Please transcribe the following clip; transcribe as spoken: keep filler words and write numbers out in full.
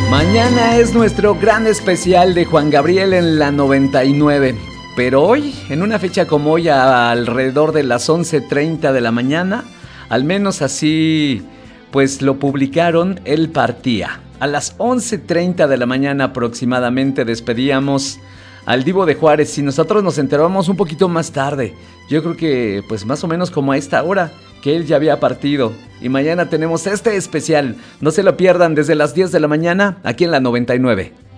Mañana es nuestro gran especial de Juan Gabriel en la noventa y nueve. Pero hoy, en una fecha como hoy, a alrededor de las once treinta de la mañana, al menos así pues lo publicaron, él partía. A las once treinta de la mañana aproximadamente despedíamos al Divo de Juárez y nosotros nos enterábamos un poquito más tarde. Yo creo que pues más o menos como a esta hora, que él ya había partido. Y mañana tenemos este especial. No se lo pierdan desde las diez de la mañana aquí en la noventa y nueve.